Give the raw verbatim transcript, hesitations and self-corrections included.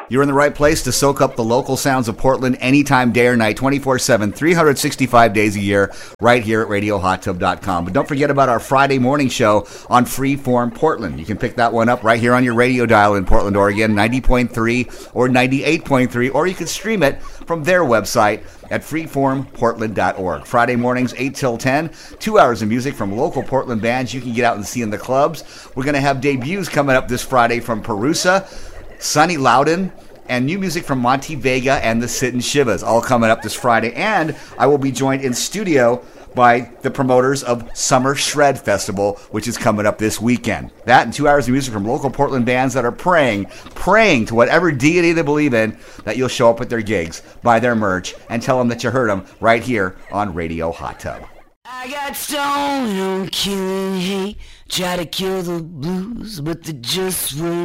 You're in the right place to soak up the local sounds of Portland anytime, day or night, twenty-four seven, three hundred sixty-five days a year, right here at radio hot tub dot com. But don't forget about our Friday morning show on Freeform Portland. You can pick that one up right here on your radio dial in Portland, Oregon, ninety point three or ninety-eight point three, or you can stream it from their website at freeform portland dot org. Friday mornings, eight till ten, two hours of music from local Portland bands you can get out and see in the clubs. We're going to have debuts coming up this Friday from Perusa, Sonny Loudon, and new music from Monty Vega and the Sit and Shivas, all coming up this Friday. And I will be joined in studio by the promoters of Summer Shred Festival, which is coming up this weekend. That and two hours of music from local Portland bands that are praying, praying to whatever deity they believe in, that you'll show up at their gigs, buy their merch, and tell them that you heard them right here on Radio Hot Tub. I got stoned on killing hate, try to kill the blues, but they just won't